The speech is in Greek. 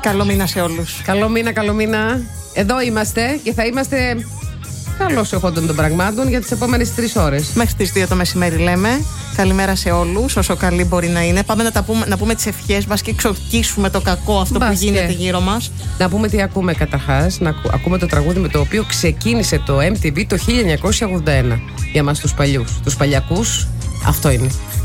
Καλό μήνα σε όλους. Καλό μήνα, καλό μήνα. Εδώ είμαστε και θα είμαστε καλώς εχόντων των πραγμάτων για τις επόμενες 3 ώρες. Μέχρι τις 2 το μεσημέρι λέμε. Καλημέρα σε όλους, όσο καλή μπορεί να είναι. Πάμε να πούμε τις ευχές μας και εξορκίσουμε το κακό αυτό που γίνεται γύρω μας. Να πούμε τι ακούμε καταρχάς. Ακούμε το τραγούδι με το οποίο ξεκίνησε το MTV το 1981. Για μας τους παλιούς. Τους παλιακούς, αυτό είναι.